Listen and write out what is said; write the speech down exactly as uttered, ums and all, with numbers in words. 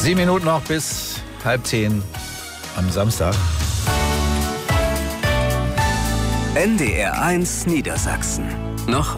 Sieben Minuten noch bis halb zehn am Samstag. N D R eins Niedersachsen. Noch